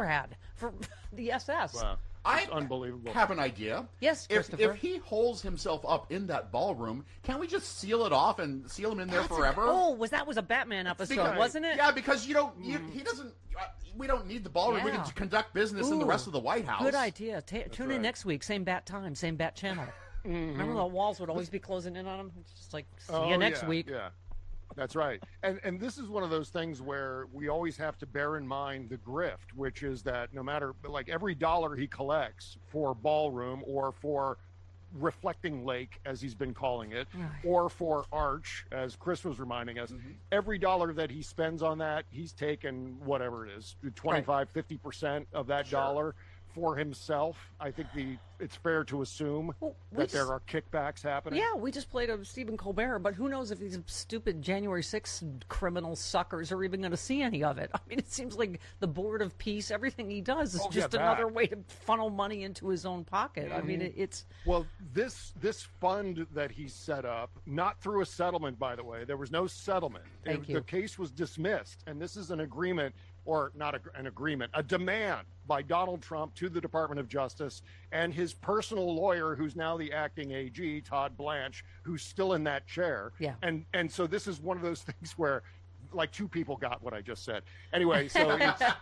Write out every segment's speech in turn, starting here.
Hitler had for the SS. Wow. I unbelievable. have an idea. Yes, if Christopher. he holds himself up in that ballroom, can't we just seal it off and seal him in there forever? That was a Batman episode, Because- wasn't it? Yeah, because he doesn't. We don't need the ballroom. We Yeah. can conduct business in the rest of the White House. Good idea. Tune in next week, same bat time, same bat channel. Remember the walls would always be closing in on him? It's just like, see you next week. Yeah, that's right. And this is one of those things where we always have to bear in mind the grift, which is that no matter, like, every dollar he collects for ballroom or for reflecting lake, as he's been calling it, or for arch, as Chris was reminding us, every dollar that he spends on that, he's taken whatever it is, 25, 50% of that dollar for himself. I think it's fair to assume that there are kickbacks happening. Yeah, we just played a Stephen Colbert, but who knows if these stupid January 6th criminal suckers are even going to see any of it. I mean, it seems like the Board of Peace, everything he does is just another way to funnel money into his own pocket. I mean, it's... Well, this fund that he set up, not through a settlement, by the way. There was no settlement. Thank you. The case was dismissed, and this is an agreement, or not an agreement, a demand by Donald Trump to the Department of Justice and his personal lawyer, who's now the acting AG, Todd Blanche, who's still in that chair. Yeah. And so this is one of those things where, like, two people got what I just said. Anyway, so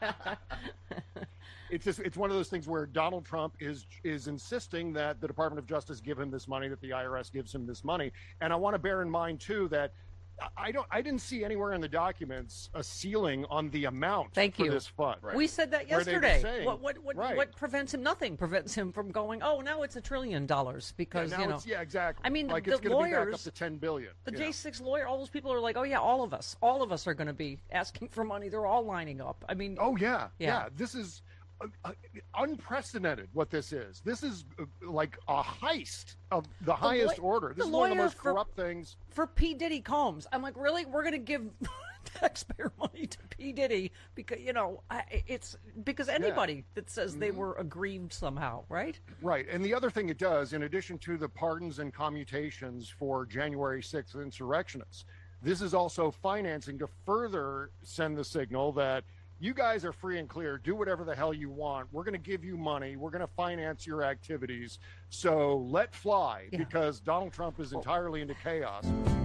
it's one of those things where Donald Trump is insisting that the Department of Justice give him this money, that the IRS gives him this money. And I want to bear in mind too that I didn't see anywhere in the documents a ceiling on the amount for this fund. Right. We said that Where they were yesterday. saying- What prevents him? Nothing prevents him from going, oh, now it's $1 trillion because, exactly. I mean, like the it's going to be back lawyers, up to $10 billion. the J6 lawyer, all those people are like, oh, yeah, all of us are going to be asking for money. They're all lining up. I mean, oh, yeah. This is unprecedented what this is. This is like a heist of the highest order. This is one of the most corrupt things. For P. Diddy Combs, I'm like, really? We're going to give taxpayer money to P. Diddy because, it's because anybody that says they were aggrieved somehow, right? Right. And the other thing it does, in addition to the pardons and commutations for January 6th insurrectionists, this is also financing to further send the signal that you guys are free and clear. Do whatever the hell you want. We're going to give you money. We're going to finance your activities. So let fly, because Donald Trump is entirely into chaos.